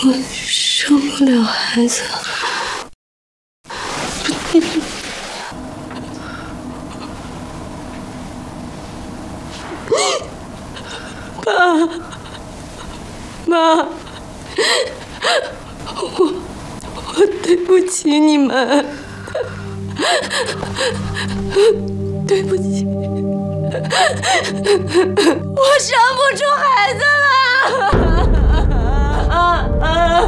我生不了孩子。爸妈，我对不起你们，对不起，我生不出孩子了。